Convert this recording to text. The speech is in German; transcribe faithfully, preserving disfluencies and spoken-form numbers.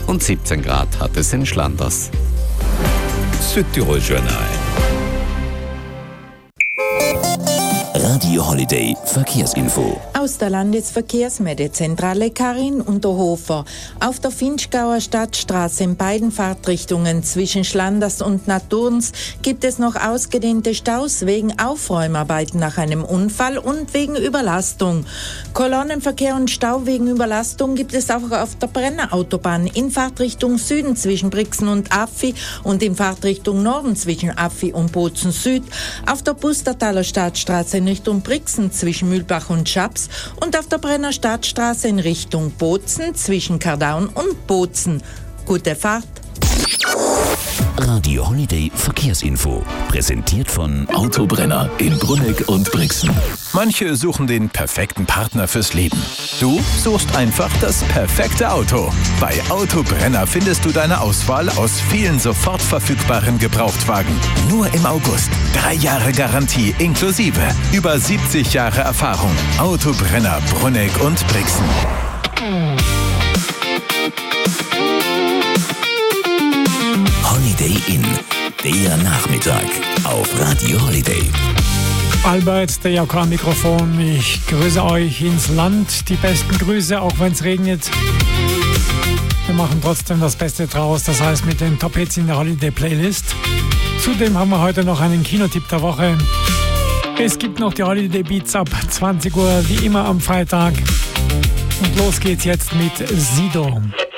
und siebzehn Grad hat es in Schlanders. Südtirol Journal. Radio Holiday Verkehrsinfo. Aus der Landesverkehrsmeldezentrale Karin Unterhofer. Auf der Vinschgauer Stadtstraße in beiden Fahrtrichtungen zwischen Schlanders und Naturns gibt es noch ausgedehnte Staus wegen Aufräumarbeiten nach einem Unfall und wegen Überlastung. Kolonnenverkehr und Stau wegen Überlastung gibt es auch auf der Brenner Autobahn in Fahrtrichtung Süden zwischen Brixen und Affi und in Fahrtrichtung Norden zwischen Affi und Bozen Süd, auf der Pustertaler Stadtstraße in Richtung Brixen zwischen Mühlbach und Schaps und auf der Brenner Stadtstraße in Richtung Bozen zwischen Kardaun und Bozen. Gute Fahrt! Radio Holiday Verkehrsinfo. Präsentiert von Autobrenner in Brunegg und Brixen. Manche suchen den perfekten Partner fürs Leben. Du suchst einfach das perfekte Auto. Bei Autobrenner findest du deine Auswahl aus vielen sofort verfügbaren Gebrauchtwagen. Nur im August. Drei Jahre Garantie inklusive. Über siebzig Jahre Erfahrung. Autobrenner, Brunegg und Brixen. Holiday Inn, der Nachmittag auf Radio Holiday. Albert, der J K Mikrofon. Ich grüße euch ins Land. Die besten Grüße, auch wenn es regnet. Wir machen trotzdem das Beste draus, das heißt mit den Top-Hits in der Holiday Playlist. Zudem haben wir heute noch einen Kinotipp der Woche. Es gibt noch die Holiday Beats ab zwanzig Uhr, wie immer am Freitag. Und los geht's jetzt mit Sido.